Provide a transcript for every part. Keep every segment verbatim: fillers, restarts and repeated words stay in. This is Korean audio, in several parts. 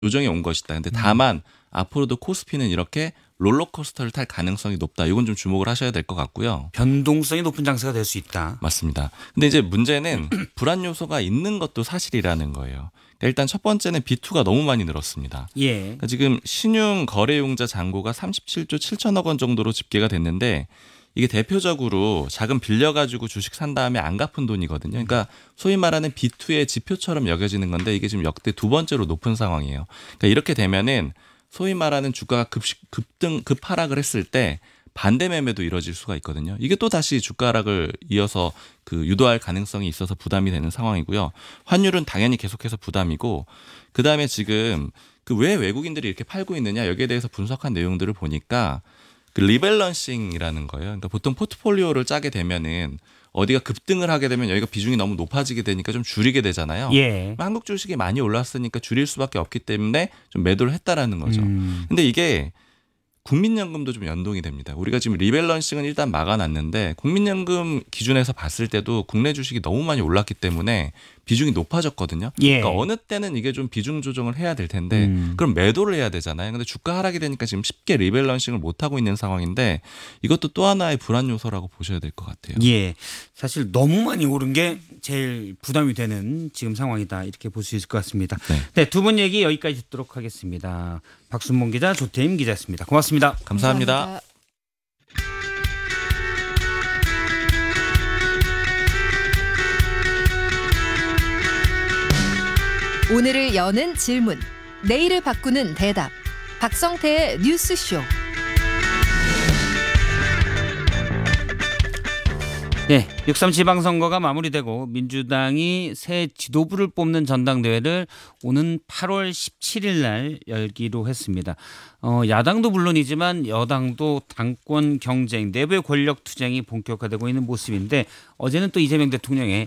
조정이 온 것이다. 근데 음. 다만 앞으로도 코스피는 이렇게 롤러코스터를 탈 가능성이 높다. 이건 좀 주목을 하셔야 될 것 같고요. 변동성이 높은 장세가 될 수 있다. 맞습니다. 근데 이제 문제는 불안 요소가 있는 것도 사실이라는 거예요. 그러니까 일단 첫 번째는 비투가 너무 많이 늘었습니다. 예. 그러니까 지금 신용 거래용자 잔고가 삼십칠조 칠천억 원 정도로 집계가 됐는데 이게 대표적으로 자금 빌려가지고 주식 산 다음에 안 갚은 돈이거든요. 그러니까 소위 말하는 비투의 지표처럼 여겨지는 건데 이게 지금 역대 두 번째로 높은 상황이에요. 그러니까 이렇게 되면은 소위 말하는 주가가 급식, 급등, 급하락을 했을 때 반대 매매도 이뤄질 수가 있거든요. 이게 또 다시 주가 하락을 이어서 그 유도할 가능성이 있어서 부담이 되는 상황이고요. 환율은 당연히 계속해서 부담이고 그다음에 지금 그 왜 외국인들이 이렇게 팔고 있느냐 여기에 대해서 분석한 내용들을 보니까 그 리밸런싱이라는 거예요. 그러니까 보통 포트폴리오를 짜게 되면은 어디가 급등을 하게 되면 여기가 비중이 너무 높아지게 되니까 좀 줄이게 되잖아요. 예. 한국 주식이 많이 올랐으니까 줄일 수밖에 없기 때문에 좀 매도를 했다라는 거죠. 음. 근데 이게 국민연금도 좀 연동이 됩니다. 우리가 지금 리밸런싱은 일단 막아놨는데 국민연금 기준에서 봤을 때도 국내 주식이 너무 많이 올랐기 때문에 비중이 높아졌거든요. 예. 그러니까 어느 때는 이게 좀 비중 조정을 해야 될 텐데 음. 그럼 매도를 해야 되잖아요. 근데 주가 하락이 되니까 지금 쉽게 리밸런싱을 못 하고 있는 상황인데 이것도 또 하나의 불안 요소라고 보셔야 될 것 같아요. 예. 사실 너무 많이 오른 게 제일 부담이 되는 지금 상황이다. 이렇게 볼 수 있을 것 같습니다. 네. 네, 두 분 얘기 여기까지 듣도록 하겠습니다. 박순봉 기자, 조태임 기자였습니다. 고맙습니다. 감사합니다. 감사합니다. 오늘을 여는 질문, 내일을 바꾸는 대답. 박성태의 뉴스쇼. 네, 육삼 지방선거가 마무리되고 민주당이 새 지도부를 뽑는 전당대회를 오는 팔월 십칠일 날 열기로 했습니다. 어, 야당도 물론이지만 여당도 당권 경쟁, 내부의 권력 투쟁이 본격화되고 있는 모습인데 어제는 또 이재명 대통령의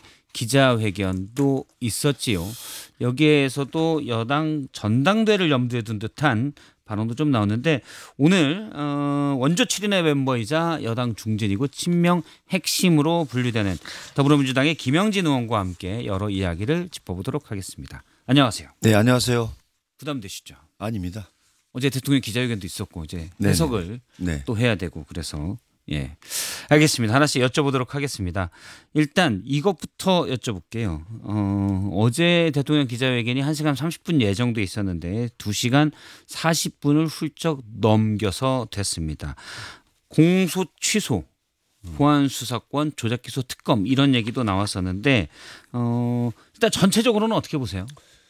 기자회견도 있었지요. 여기에서도 여당 전당대회를 염두에 둔 듯한 발언도 좀 나오는데 오늘 어, 원조 칠 인의 멤버이자 여당 중진이고 친명 핵심으로 분류되는 더불어민주당의 김영진 의원과 함께 여러 이야기를 짚어보도록 하겠습니다. 안녕하세요. 네, 안녕하세요. 부담되시죠? 아닙니다. 어제 대통령 기자회견도 있었고 이제 네네. 해석을 네. 또 해야 되고 그래서 예, 알겠습니다. 하나씩 여쭤보도록 하겠습니다. 일단 이것부터 여쭤볼게요. 어, 어제 대통령 기자회견이 한 시간 삼십 분 예정돼 있었는데 두 시간 사십 분을 훌쩍 넘겨서 됐습니다. 공소 취소, 보안 수사권, 조작 기소 특검 이런 얘기도 나왔었는데 어, 일단 전체적으로는 어떻게 보세요?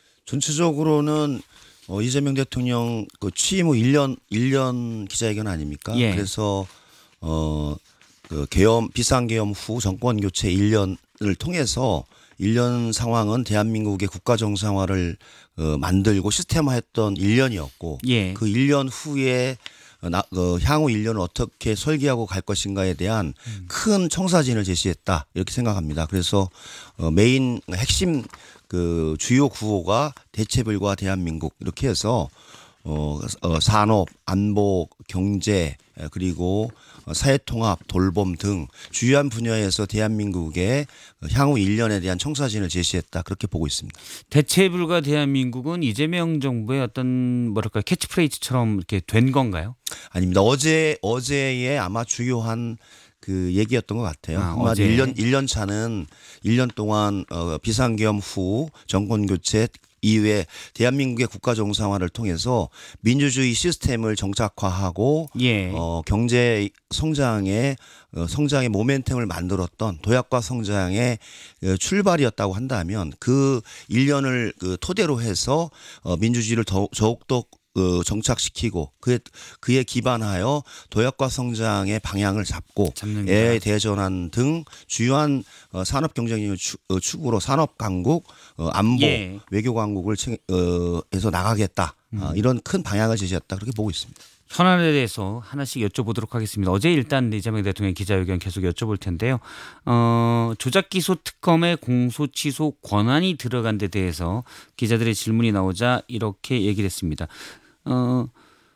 전체적으로는 어, 이재명 대통령 그 취임 후 일 년 일 년 기자회견 아닙니까? 예. 그래서 어, 그 계엄 비상계엄 후 정권 교체 일 년을 통해서 일 년 상황은 대한민국의 국가 정상화를 어, 만들고 시스템화했던 일 년이었고 예. 그 일 년 후에 어, 나, 어, 향후 일 년을 어떻게 설계하고 갈 것인가에 대한 음. 큰 청사진을 제시했다 이렇게 생각합니다. 그래서 어, 메인 핵심 그 주요 구호가 대체불과 대한민국 이렇게 해서 어, 어, 산업, 안보, 경제 그리고 사회통합, 돌봄 등 주요한 분야에서 대한민국의 향후 일 년에 대한 청사진을 제시했다 그렇게 보고 있습니다. 대체불가 대한민국은 이재명 정부의 어떤 뭐랄까 캐치프레이즈처럼 이렇게 된 건가요? 아닙니다. 어제 어제의 아마 주요한 그 얘기였던 것 같아요. 아, 아마 어제. 일 년 일 년 차는 일 년 동안 어, 비상계엄 후 정권 교체 이후에 대한민국의 국가 정상화를 통해서 민주주의 시스템을 정착화하고 예. 어, 경제 성장의 어, 성장의 모멘텀을 만들었던 도약과 성장의 어, 출발이었다고 한다면 그 일 년을 그 토대로 해서 어, 민주주의를 더욱, 더욱더 어, 정착시키고 그에 그에 기반하여 도약과 성장의 방향을 잡고 잡는다. 에이아이 대전환 등 주요한 어, 산업 경쟁력을 추, 어, 축으로 산업 강국, 어, 안보, 예. 외교 강국을 챙, 어, 해서 나가겠다. 어, 이런 큰 방향을 제시했다 그렇게 보고 있습니다. 현안에 대해서 하나씩 여쭤보도록 하겠습니다. 어제 일단 이재명 대통령 기자회견 계속 여쭤볼 텐데요. 어, 조작 기소 특검의 공소 취소 권한이 들어간 데 대해서 기자들의 질문이 나오자 이렇게 얘기를 했습니다. 어,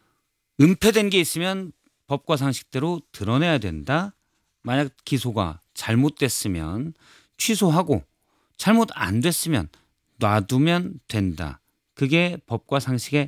은폐된 게 있으면 법과 상식대로 드러내야 된다. 만약 기소가 잘못됐으면 취소하고 잘못 안 됐으면 놔두면 된다. 그게 법과 상식에